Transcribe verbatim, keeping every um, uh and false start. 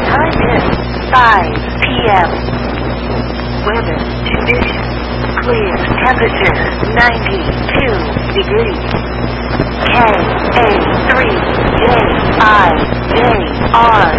Time is five p m Weather conditions clear. Temperature ninety-two degrees. K A three J I J R